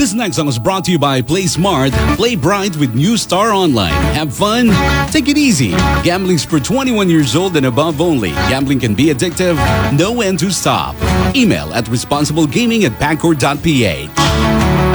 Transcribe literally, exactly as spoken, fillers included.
This next song is brought to you by Play Smart. Play bright with New Star Online. Have fun. Take it easy. Gambling's for twenty-one years old and above only. Gambling can be addictive. Know when to stop. Email at responsiblegaming at pacor dot p h.